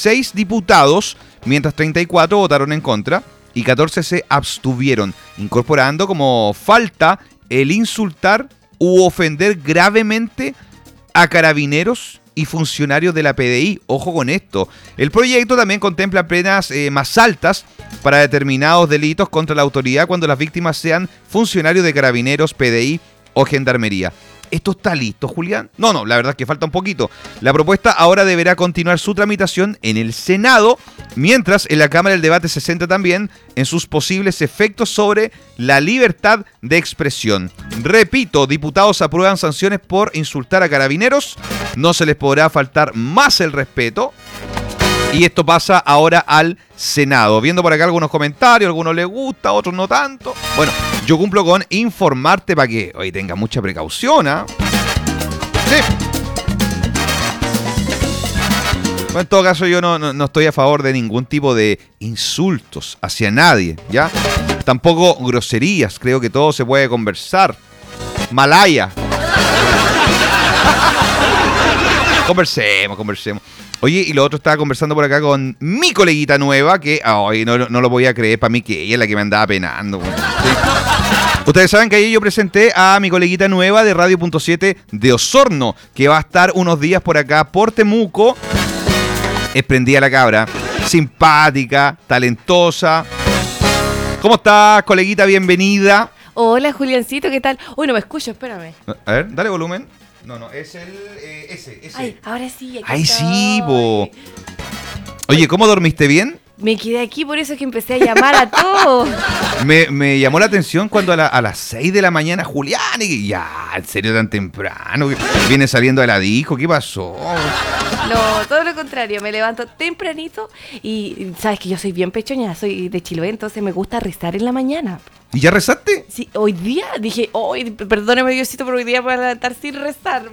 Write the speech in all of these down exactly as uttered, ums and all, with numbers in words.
seis diputados, mientras treinta y cuatro votaron en contra y catorce se abstuvieron, incorporando como falta el insultar u ofender gravemente a carabineros y funcionarios de la P D I. Ojo con esto. El proyecto también contempla penas eh, más altas para determinados delitos contra la autoridad cuando las víctimas sean funcionarios de carabineros, P D I o gendarmería. ¿Esto está listo, Julián? No, no, la verdad es que falta un poquito. La propuesta ahora deberá continuar su tramitación en el Senado, mientras en la Cámara el debate se centra también en sus posibles efectos sobre la libertad de expresión. Repito, diputados aprueban sanciones por insultar a carabineros, no se les podrá faltar más el respeto. Y esto pasa ahora al Senado. Viendo por acá algunos comentarios, a algunos les gusta, a otros no tanto. Bueno, yo cumplo con informarte para que hoy tenga mucha precaución, ¿ah? ¿eh? Sí. Bueno, en todo caso, yo no, no, no estoy a favor de ningún tipo de insultos hacia nadie, ¿ya? Tampoco groserías, creo que todo se puede conversar. Malaya. Conversemos, conversemos. Oye, y lo otro, estaba conversando por acá con mi coleguita nueva, que ay, no, no lo voy a creer, para mí que ella es la que me andaba penando. ¿Sí? Ustedes saben que ayer yo presenté a mi coleguita nueva de Radio Punto siete de Osorno, que va a estar unos días por acá, por Temuco. Es prendida la cabra, simpática, talentosa. ¿Cómo estás, coleguita? Bienvenida. Hola, Juliancito, ¿qué tal? Uy, no me escucho, espérame. A ver, dale volumen. No, no, es el... Eh, ese, ese. Ay, ahora sí. Aquí Ay, estoy. sí, po. Oye, ¿cómo dormiste bien? Me quedé aquí, por eso es que empecé a llamar a todos. Me, me llamó la atención cuando a, la, a las seis de la mañana, Julián, y ya, ¿en serio tan temprano? Viene saliendo de la disco, ¿qué pasó? No, todo lo contrario, me levanto tempranito y sabes que yo soy bien pechoña, soy de Chiloé, entonces me gusta rezar en la mañana. ¿Y ya rezaste? Sí, hoy día dije, hoy, perdóneme Diosito, pero hoy día voy a levantar sin rezar.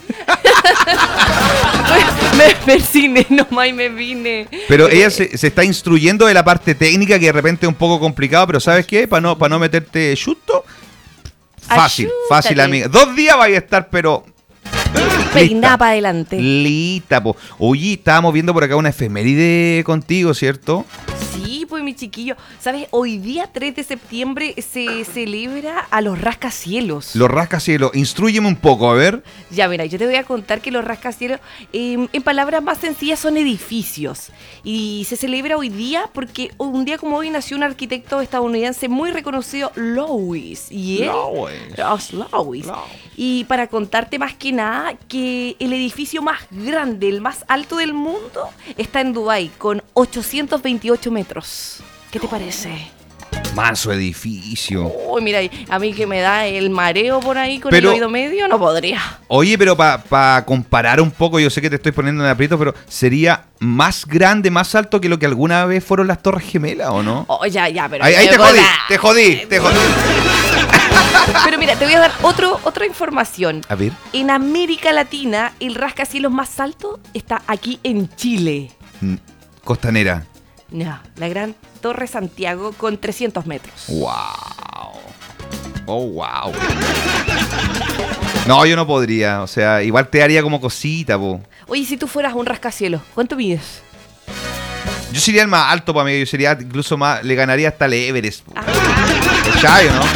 me persiné nomás y me vine. Pero ella se, se está instruyendo de la parte técnica, que de repente es un poco complicado, pero ¿sabes qué? Para no, para no meterte chusto, fácil, Ayúdate. fácil, amiga. Dos días vais a estar, pero... Peinada para adelante. Lista, po. Oye, estábamos viendo por acá una efeméride contigo, ¿cierto? Sí, pues mi chiquillo. ¿Sabes? Hoy día tres de septiembre se celebra a los rascacielos. Los rascacielos, instrúyeme un poco, a ver. Ya, mira, yo te voy a contar que los rascacielos, eh, en palabras más sencillas, son edificios. Y se celebra hoy día porque un día como hoy nació un arquitecto estadounidense muy reconocido, Louis. ¿Y él? Louis. Louis. Louis. Y para contarte más que nada, que el edificio más grande, el más alto del mundo, está en Dubái, con ochocientos veintiocho metros. ¿Qué te parece? Manso edificio. Uy, mira, a mí que me da el mareo por ahí con Pero, el oído medio, no podría. Oye, pero para pa comparar un poco, yo sé que te estoy poniendo en aprieto, pero ¿sería más grande, más alto que lo que alguna vez fueron las Torres Gemelas, o no? Oh, ya, ya, pero... Ahí, ahí te jodí, te jodí, te jodí. Pero mira, te voy a dar otro, otra información. A ver. En América Latina, el rascacielos más alto está aquí en Chile. Costanera. No, la Gran Torre Santiago con trescientos metros. Wow. Oh, wow. No, yo no podría. O sea, igual te haría como cosita, po. Oye, si tú fueras un rascacielos, ¿cuánto mides? Yo sería el más alto para mí. Yo sería incluso más... Le ganaría hasta el Everest. Ah. ¿Cachai, no?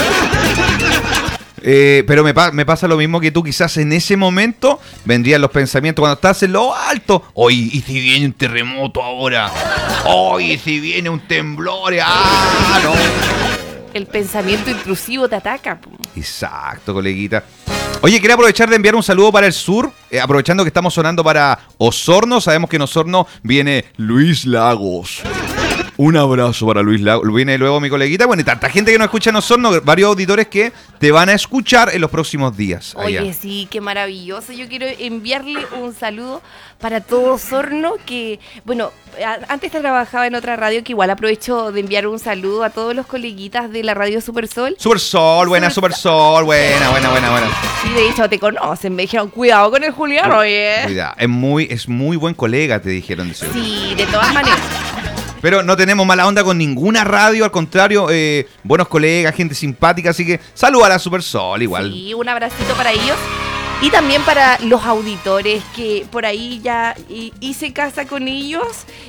Eh, pero me, pa me pasa lo mismo que tú, quizás en ese momento vendrían los pensamientos cuando estás en lo alto. Oye, ¿y si viene un terremoto ahora? Oye, si viene un temblor. ¡Ah, no! El pensamiento intrusivo te ataca. Exacto, coleguita. Oye, quería aprovechar de enviar un saludo para el sur, eh, aprovechando que estamos sonando para Osorno. Sabemos que en Osorno viene Luis Lagos. Un abrazo para Luis Lagos. Viene luego mi coleguita. Bueno, y tanta gente que nos escucha en Osorno, varios auditores que te van a escuchar en los próximos días. Oye, allá. Sí, qué maravilloso. Yo quiero enviarle un saludo para todo Osorno, que, bueno, antes trabajaba en otra radio, que igual aprovecho de enviar un saludo a todos los coleguitas de la radio Super Sol. Super Sol, buena, Super Sol, buena, buena, buena, buena. Sí, de hecho te conocen, me dijeron, cuidado con el Julián, oye. Cuidado, es muy, es muy buen colega, te dijeron. De sí, de todas maneras. Pero no tenemos mala onda con ninguna radio, al contrario, eh, buenos colegas, gente simpática, así que saluda a la Super Sol igual. Sí, un abracito para ellos. Y también para los auditores, que por ahí ya hice casa con ellos